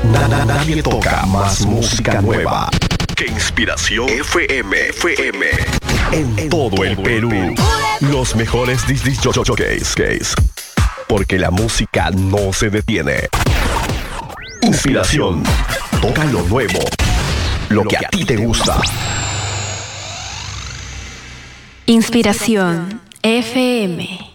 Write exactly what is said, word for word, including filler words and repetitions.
Nada, nadie toca más música nueva que Inspiración F M. F M. En todo el Perú. Los mejores disc jockeys. Porque la música no se detiene. Inspiración. Toca lo nuevo. Lo que a ti te gusta. Inspiración F M.